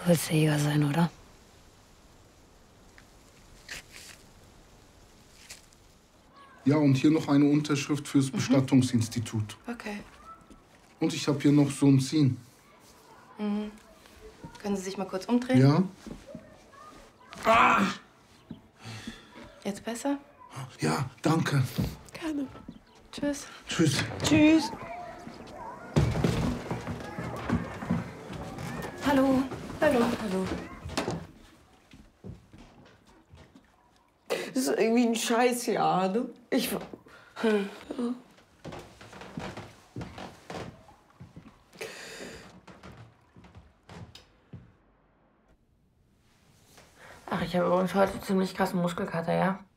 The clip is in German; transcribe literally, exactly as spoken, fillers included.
Du willst Jäger sein, oder? Ja, und hier noch eine Unterschrift fürs Mhm. Bestattungsinstitut. Okay. Und ich habe hier noch so ein Ziehen. Mhm. Können Sie sich mal kurz umdrehen? Ja? Ah! Jetzt besser? Ja, danke. Gerne. Tschüss. Tschüss. Tschüss. Hallo. Hallo. Hallo. Das ist irgendwie ein Scheißjahr, ne? Ich... Hm. Ja. Ach, ich habe übrigens heute ziemlich krassen Muskelkater, ja?